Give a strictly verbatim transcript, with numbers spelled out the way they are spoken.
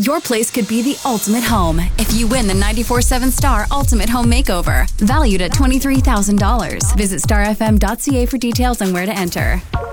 Your place could be the ultimate home if you win the ninety-four seven Star Ultimate Home Makeover, valued at twenty-three thousand dollars. Visit star f m dot c a for details on where to enter.